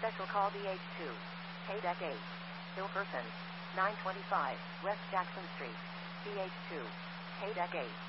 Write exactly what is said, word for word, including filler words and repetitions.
Special call B H two. K deck eight. Hilferson. nine twenty-five, West Jackson Street. B H two. K deck eight.